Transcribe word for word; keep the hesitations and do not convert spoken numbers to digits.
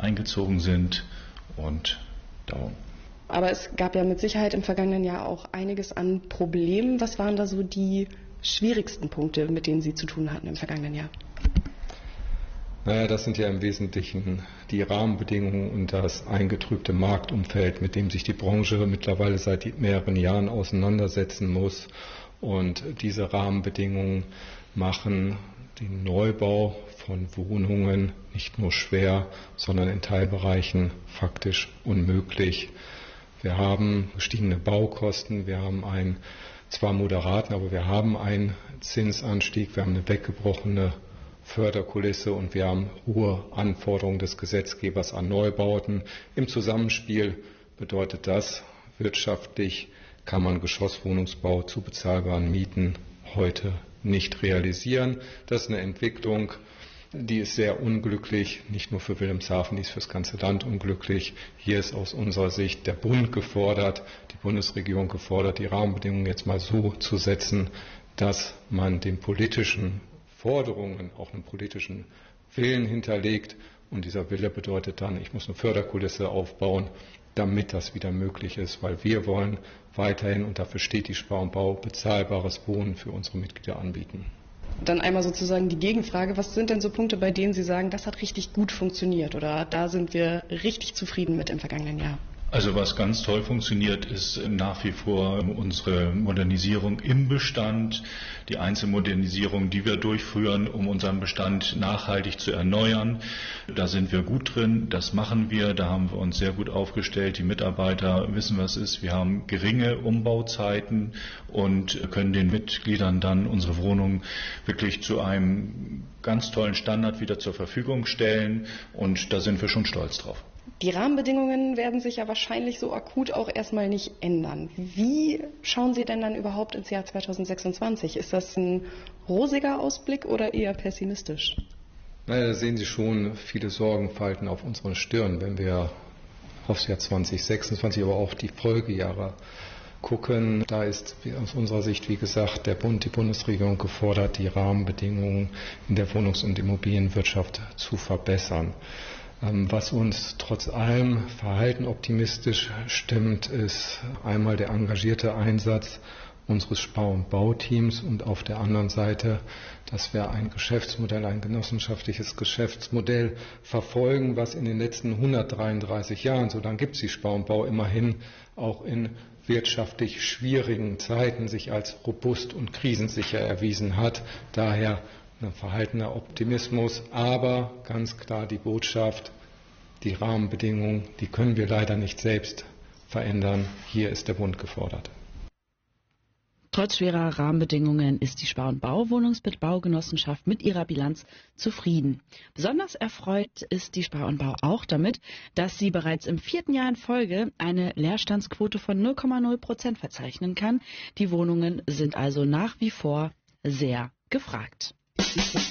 eingezogen sind und darum. Aber es gab ja mit Sicherheit im vergangenen Jahr auch einiges an Problemen. Was waren da so die schwierigsten Punkte, mit denen Sie zu tun hatten im vergangenen Jahr? Naja, das sind ja im Wesentlichen die Rahmenbedingungen und das eingetrübte Marktumfeld, mit dem sich die Branche mittlerweile seit mehreren Jahren auseinandersetzen muss. Und diese Rahmenbedingungen machen den Neubau von Wohnungen nicht nur schwer, sondern in Teilbereichen faktisch unmöglich. Wir haben gestiegene Baukosten, wir haben einen zwar moderaten, aber wir haben einen Zinsanstieg, wir haben eine weggebrochene Förderkulisse und wir haben hohe Anforderungen des Gesetzgebers an Neubauten. Im Zusammenspiel bedeutet das, wirtschaftlich kann man Geschosswohnungsbau zu bezahlbaren Mieten heute nicht realisieren. Das ist eine Entwicklung, die ist sehr unglücklich, nicht nur für Wilhelmshaven, die ist für das ganze Land unglücklich. Hier ist aus unserer Sicht der Bund gefordert, die Bundesregierung gefordert, die Rahmenbedingungen jetzt mal so zu setzen, dass man den politischen Forderungen auch einen politischen Willen hinterlegt. Und dieser Wille bedeutet dann, ich muss eine Förderkulisse aufbauen, damit das wieder möglich ist, weil wir wollen weiterhin, und dafür steht die Spar und Bau, bezahlbares Wohnen für unsere Mitglieder anbieten. Dann einmal sozusagen die Gegenfrage, was sind denn so Punkte, bei denen Sie sagen, das hat richtig gut funktioniert oder da sind wir richtig zufrieden mit im vergangenen Jahr? Also was ganz toll funktioniert, ist nach wie vor unsere Modernisierung im Bestand, die Einzelmodernisierung, die wir durchführen, um unseren Bestand nachhaltig zu erneuern. Da sind wir gut drin, das machen wir, da haben wir uns sehr gut aufgestellt. Die Mitarbeiter wissen, was es ist. Wir haben geringe Umbauzeiten und können den Mitgliedern dann unsere Wohnungen wirklich zu einem ganz tollen Standard wieder zur Verfügung stellen und da sind wir schon stolz drauf. Die Rahmenbedingungen werden sich ja wahrscheinlich so akut auch erstmal nicht ändern. Wie schauen Sie denn dann überhaupt ins Jahr zweitausendsechsundzwanzig? Ist das ein rosiger Ausblick oder eher pessimistisch? Naja, da sehen Sie schon viele Sorgenfalten auf unseren Stirn, wenn wir aufs Jahr zweitausendsechsundzwanzig, aber auch die Folgejahre gucken. Da ist aus unserer Sicht, wie gesagt, der Bund, die Bundesregierung gefordert, die Rahmenbedingungen in der Wohnungs- und Immobilienwirtschaft zu verbessern. Was uns trotz allem verhalten optimistisch stimmt, ist einmal der engagierte Einsatz unseres Spar- und Bauteams und auf der anderen Seite, dass wir ein Geschäftsmodell, ein genossenschaftliches Geschäftsmodell verfolgen, was in den letzten hundertdreiunddreißig Jahren, so lange gibt es die Spar und Bau immerhin, auch in wirtschaftlich schwierigen Zeiten sich als robust und krisensicher erwiesen hat. Daher ein verhaltener Optimismus, aber ganz klar die Botschaft, die Rahmenbedingungen, die können wir leider nicht selbst verändern. Hier ist der Bund gefordert. Trotz schwerer Rahmenbedingungen ist die Spar- und Bau-Wohnungsbaugenossenschaft mit ihrer Bilanz zufrieden. Besonders erfreut ist die Spar und Bau auch damit, dass sie bereits im vierten Jahr in Folge eine Leerstandsquote von null Komma null Prozent verzeichnen kann. Die Wohnungen sind also nach wie vor sehr gefragt.